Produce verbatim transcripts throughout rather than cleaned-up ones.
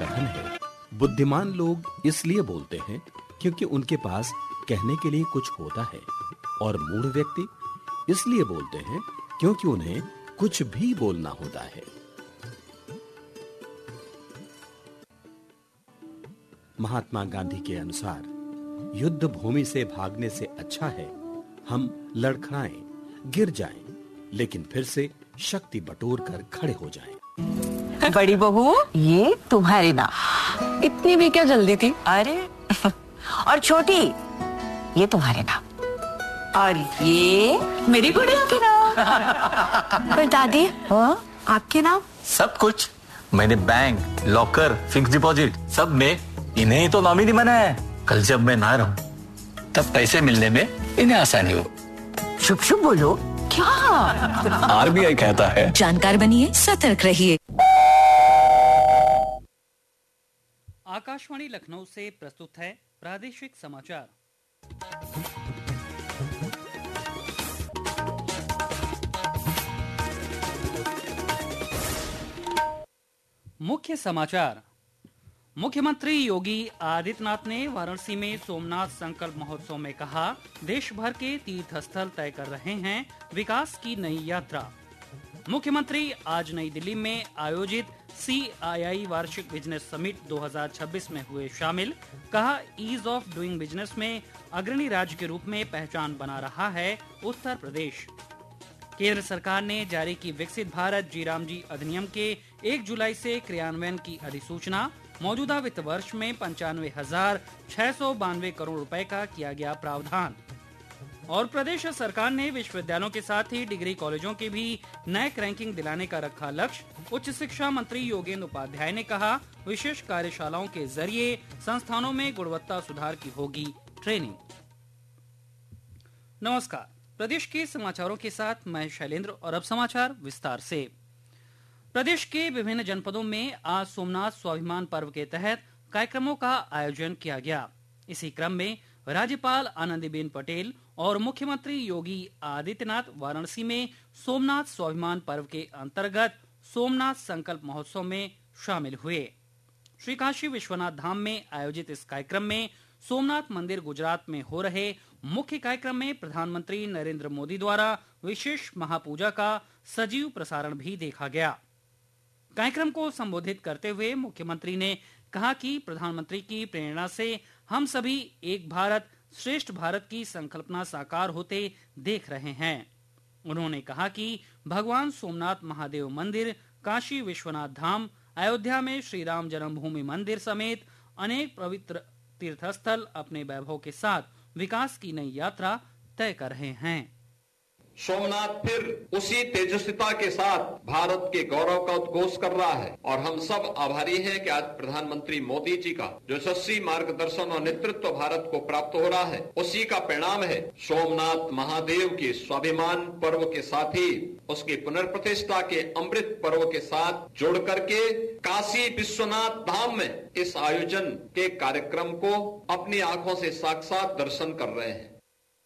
कथन है, बुद्धिमान लोग इसलिए बोलते हैं क्योंकि उनके पास कहने के लिए कुछ होता है, और मूढ़ व्यक्ति इसलिए बोलते हैं क्योंकि उन्हें कुछ भी बोलना होता है। महात्मा गांधी के अनुसार युद्ध भूमि से भागने से अच्छा है हम लड़खड़ाएं, गिर जाएं, लेकिन फिर से शक्ति बटोर कर खड़े हो जाएं। बड़ी बहू, ये तुम्हारी ना। इतनी भी क्या जल्दी थी? अरे और छोटी, ये तुम्हारे नाम, और ये मेरी गुड़िया के नाम। पर दादी, हाँ? आपके नाम? सब कुछ मैंने बैंक, लॉकर, फिक्स डिपॉजिट सब में इन्हें ही तो नॉमिनी बनाया है। कल जब मैं ना रहूं तब पैसे मिलने में इन्हें आसानी हो। शुभ शुभ बोलो। क्या? आरबीआई कहता है जानकार बनिए, सतर्क रहिए। आकाशवाणी लखनऊ से प्रस्तुत है प्रादेशिक समाचार। मुख्य समाचार। मुख्यमंत्री योगी आदित्यनाथ ने वाराणसी में सोमनाथ संकल्प महोत्सव में कहा, देश भर के तीर्थ स्थल तय कर रहे हैं विकास की नई यात्रा। मुख्यमंत्री आज नई दिल्ली में आयोजित सी आई आई वार्षिक बिजनेस समिट दो हज़ार छब्बीस में हुए शामिल। कहा, ईज ऑफ डूइंग बिजनेस में अग्रणी राज्य के रूप में पहचान बना रहा है उत्तर प्रदेश। केंद्र सरकार ने जारी की विकसित भारत जी राम जी अधिनियम के एक जुलाई से क्रियान्वयन की अधिसूचना। मौजूदा वित्त वर्ष में पंचानवे हजार छह सौ बानवे करोड़ रुपए का किया गया प्रावधान। और प्रदेश सरकार ने विश्वविद्यालयों के साथ ही डिग्री कॉलेजों के भी नैक रैंकिंग दिलाने का रखा लक्ष्य। उच्च शिक्षा मंत्री योगेंद्र उपाध्याय ने कहा, विशेष कार्यशालाओं के जरिए संस्थानों में गुणवत्ता सुधार की होगी ट्रेनिंग। नमस्कार, प्रदेश के समाचारों के साथ मैं शैलेंद्र, और अब समाचार विस्तार से। प्रदेश के विभिन्न जनपदों में आज सोमनाथ स्वाभिमान पर्व के तहत कार्यक्रमों का आयोजन किया गया। इसी क्रम में राज्यपाल आनंदीबेन पटेल और मुख्यमंत्री योगी आदित्यनाथ वाराणसी में सोमनाथ स्वाभिमान पर्व के अंतर्गत सोमनाथ संकल्प महोत्सव में शामिल हुए। श्री काशी विश्वनाथ धाम में आयोजित इस कार्यक्रम में सोमनाथ मंदिर गुजरात में हो रहे मुख्य कार्यक्रम में प्रधानमंत्री नरेंद्र मोदी द्वारा विशेष महापूजा का सजीव प्रसारण भी देखा गया। कार्यक्रम को संबोधित करते हुए मुख्यमंत्री ने कहा कि प्रधानमंत्री की प्रेरणा से हम सभी एक भारत श्रेष्ठ भारत की संकल्पना साकार होते देख रहे हैं। उन्होंने कहा कि भगवान सोमनाथ महादेव मंदिर, काशी विश्वनाथ धाम, अयोध्या में श्री राम जन्मभूमि मंदिर समेत अनेक पवित्र तीर्थस्थल अपने वैभव के साथ विकास की नई यात्रा तय कर रहे हैं। सोमनाथ फिर उसी तेजस्विता के साथ भारत के गौरव का उद्घोष कर रहा है, और हम सब आभारी हैं कि आज प्रधानमंत्री मोदी जी का जो यशस्वी मार्गदर्शन और नेतृत्व भारत को प्राप्त हो रहा है, उसी का परिणाम है सोमनाथ महादेव के स्वाभिमान पर्व के साथ ही उसकी पुनर्प्रतिष्ठा के अमृत पर्व के साथ जोड़ करके काशी विश्वनाथ धाम में इस आयोजन के कार्यक्रम को अपनी आंखों से साक्षात दर्शन कर रहे हैं।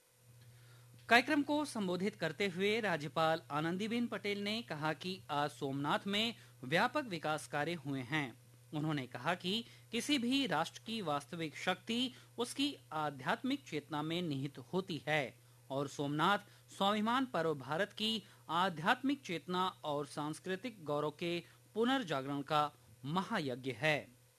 कार्यक्रम को संबोधित करते हुए राज्यपाल आनंदीबेन पटेल ने कहा कि आज सोमनाथ में व्यापक विकास कार्य हुए हैं। उन्होंने कहा कि किसी भी राष्ट्र की वास्तविक शक्ति उसकी आध्यात्मिक चेतना में निहित होती है, और सोमनाथ स्वाभिमान पर्व भारत की आध्यात्मिक चेतना और सांस्कृतिक गौरव के पुनर्जागरण का महायज्ञ है।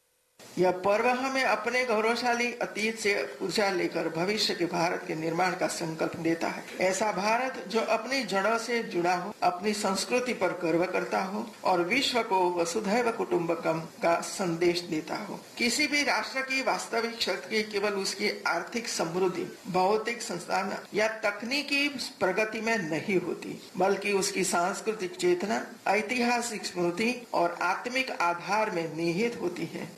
यह पर्व हमें अपने गौरवशाली अतीत से ऊर्जा लेकर भविष्य के भारत के निर्माण का संकल्प देता है। ऐसा भारत जो अपनी जड़ों से जुड़ा हो, अपनी संस्कृति पर गर्व करता हो और विश्व को वसुधैव कुटुंबकम का संदेश देता हो। किसी भी राष्ट्र की वास्तविक शक्ति केवल उसकी आर्थिक समृद्धि, भौतिक संस्थान या तकनीकी प्रगति में नहीं होती, बल्कि उसकी सांस्कृतिक चेतना, ऐतिहासिक स्मृति और आत्मिक आधार में निहित होती है।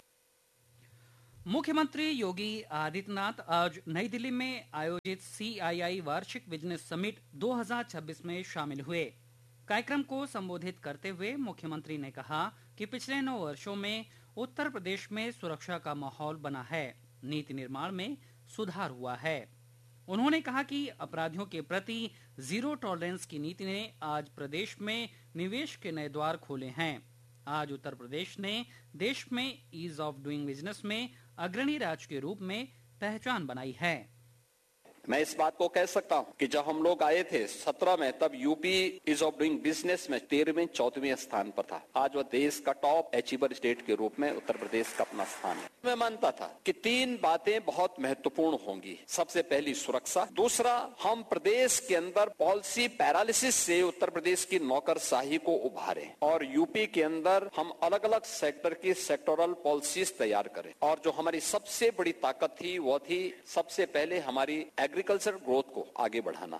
मुख्यमंत्री योगी आदित्यनाथ आज नई दिल्ली में आयोजित सी आई आई वार्षिक बिजनेस समिट दो हज़ार छब्बीस में शामिल हुए। कार्यक्रम को संबोधित करते हुए मुख्यमंत्री ने कहा कि पिछले नौ वर्षों में उत्तर प्रदेश में सुरक्षा का माहौल बना है, नीति निर्माण में सुधार हुआ है। उन्होंने कहा कि अपराधियों के प्रति जीरो टॉलरेंस की नीति ने आज प्रदेश में निवेश के नए द्वार खोले हैं। आज उत्तर प्रदेश ने देश में ईज ऑफ डूइंग बिजनेस में अग्रणी राज्य के रूप में पहचान बनाई है। मैं इस बात को कह सकता हूं कि जब हम लोग आए थे सत्रह में, तब UP is of doing business में तेरहवें चौदहवें स्थान पर था। आज वह देश का टॉप अचीवर स्टेट के रूप में उत्तर प्रदेश का अपना स्थान है। मैं मानता था कि तीन बातें बहुत महत्वपूर्ण होंगी। सबसे पहली सुरक्षा, दूसरा हम प्रदेश के अंदर पॉलिसी पैरालिसिस से उत्तर प्रदेश की नौकरशाही को उभारें, और यूपी के अंदर हम अलग अलग सेक्टर की सेक्टोरल पॉलिसीज तैयार करें। और जो हमारी सबसे बड़ी ताकत थी वो थी सबसे पहले हमारी एग्रीकल्चर ग्रोथ को आगे बढ़ाना।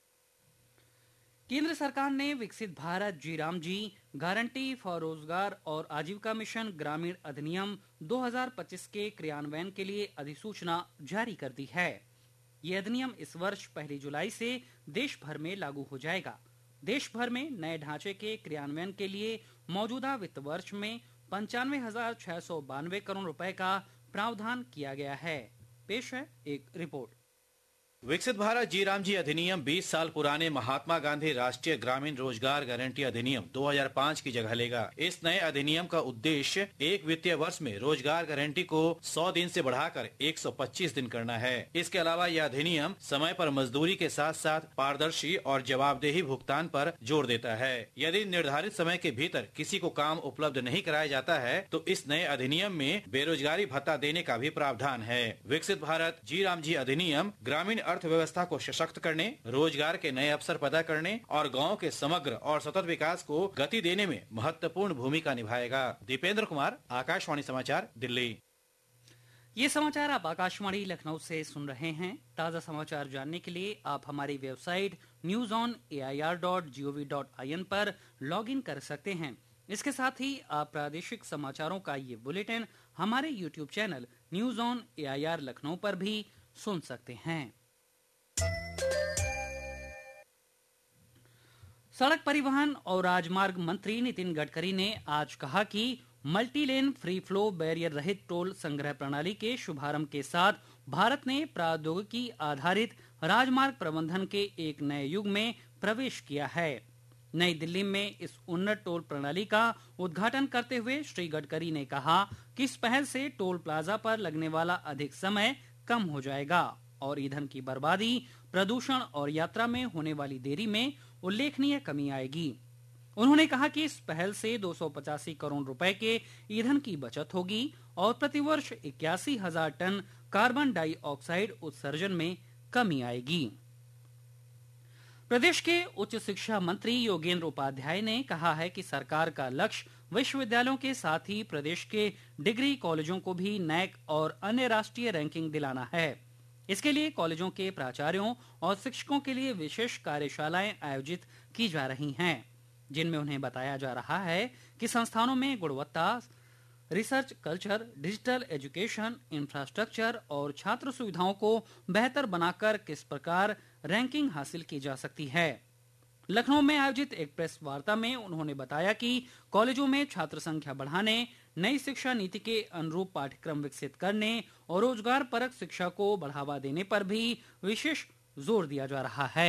केंद्र सरकार ने विकसित भारत जी राम जी गारंटी फॉर रोजगार और आजीविका मिशन ग्रामीण अधिनियम दो हज़ार पच्चीस के क्रियान्वयन के लिए अधिसूचना जारी कर दी है। ये अधिनियम इस वर्ष पहली जुलाई से देश भर में लागू हो जाएगा। देश भर में नए ढांचे के क्रियान्वयन के लिए मौजूदा वित्त वर्ष में पंचानवे हजार छह सौ बानवे करोड़ रुपए का प्रावधान किया गया है। पेश है एक रिपोर्ट। विकसित भारत जी राम जी अधिनियम बीस साल पुराने महात्मा गांधी राष्ट्रीय ग्रामीण रोजगार गारंटी अधिनियम दो हज़ार पाँच की जगह लेगा। इस नए अधिनियम का उद्देश्य एक वित्तीय वर्ष में रोजगार गारंटी को सौ दिन से बढ़ाकर एक सौ पच्चीस दिन करना है। इसके अलावा यह अधिनियम समय पर मजदूरी के साथ साथ पारदर्शी और जवाबदेही भुगतान पर जोर देता है। यदि निर्धारित समय के भीतर किसी को काम उपलब्ध नहीं कराया जाता है तो इस नए अधिनियम में बेरोजगारी भत्ता देने का भी प्रावधान है। विकसित भारत जी राम जी अधिनियम ग्रामीण अर्थव्यवस्था को सशक्त करने, रोजगार के नए अवसर पैदा करने और गांव के समग्र और सतत विकास को गति देने में महत्वपूर्ण भूमिका निभाएगा। दीपेंद्र कुमार, आकाशवाणी समाचार, दिल्ली। ये समाचार आप आकाशवाणी लखनऊ से सुन रहे हैं। ताजा समाचार जानने के लिए आप हमारी website news on A I R dot G O V dot I N पर लॉग इन कर सकते हैं। इसके साथ ही आप प्रादेशिक समाचारों का ये बुलेटिन हमारे YouTube channel news on A I R Lucknow पर भी सुन सकते हैं। सड़क परिवहन और राजमार्ग मंत्री नितिन गडकरी ने आज कहा कि multi lane free flow barrier रहित टोल संग्रह प्रणाली के शुभारंभ के साथ भारत ने प्रौद्योगिकी आधारित राजमार्ग प्रबंधन के एक नए युग में प्रवेश किया है। नई दिल्ली में इस उन्नत टोल प्रणाली का उद्घाटन करते हुए श्री गडकरी ने कहा कि इस पहल से टोल प्लाजा पर लगने वाला अधिक समय कम हो जाएगा और ईंधन की बर्बादी, प्रदूषण और यात्रा में होने वाली देरी में उल्लेखनीय कमी आएगी। उन्होंने कहा कि इस पहल से दो सौ पचासी करोड़ रुपए के ईंधन की बचत होगी और प्रतिवर्ष इक्यासी हजार टन कार्बन डाइऑक्साइड उत्सर्जन में कमी आएगी। प्रदेश के उच्च शिक्षा मंत्री योगेंद्र उपाध्याय ने कहा है कि सरकार का लक्ष्य विश्वविद्यालयों के साथ ही प्रदेश के डिग्री कॉलेजों को भी नैक और अन्य राष्ट्रीय रैंकिंग दिलाना है। इसके लिए कॉलेजों के प्राचार्यों और शिक्षकों के लिए विशेष कार्यशालाएं आयोजित की जा रही हैं, जिनमें उन्हें बताया जा रहा है कि संस्थानों में गुणवत्ता, research culture, digital education, infrastructure और छात्र सुविधाओं को बेहतर बनाकर किस प्रकार रैंकिंग हासिल की जा सकती है। लखनऊ में आयोजित एक प्रेस वार्ता में उन्होंने बताया कि कॉलेजों में छात्र संख्या बढ़ाने, नई शिक्षा नीति के अनुरूप पाठ्यक्रम विकसित करने और रोजगार परक शिक्षा को बढ़ावा देने पर भी विशेष जोर दिया जा रहा है।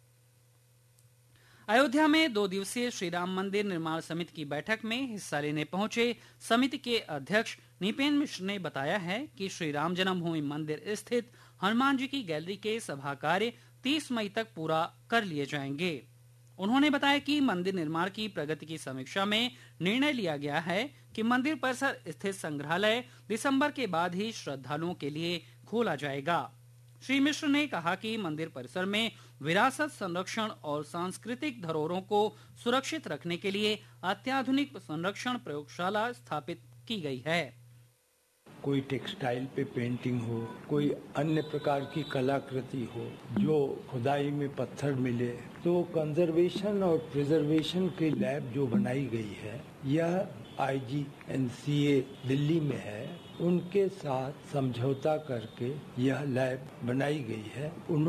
अयोध्या में दो दिवसीय श्री राम मंदिर निर्माण समिति की बैठक में हिस्सा लेने पहुंचे समिति के अध्यक्ष निपेन मिश्र ने बताया है कि श्री राम जन्मभूमि मंदिर स्थित हनुमान जी की गैलरी के सभा कार्य तीस मई तक पूरा कर लिए जाएंगे। उन्होंने बताया कि मंदिर निर्माण की प्रगति की समीक्षा में निर्णय लिया गया है कि मंदिर परिसर स्थित संग्रहालय दिसंबर के बाद ही श्रद्धालुओं के लिए खोला जाएगा। श्री मिश्र ने कहा कि मंदिर परिसर में विरासत संरक्षण और सांस्कृतिक धरोहरों को सुरक्षित रखने के लिए अत्याधुनिक संरक्षण प्रयोगशाला स्थापित की गई है। कोई टेक्सटाइल पे पेंटिंग हो, कोई अन्य प्रकार की कलाकृति हो जो खुदाई में पत्थर मिले, तो कंजर्वेशन और प्रिजर्वेशन की लैब जो बनाई गई है यह आई जी एन सी ए दिल्ली में है, उनके साथ समझौता करके यह लैब बनाई गई है।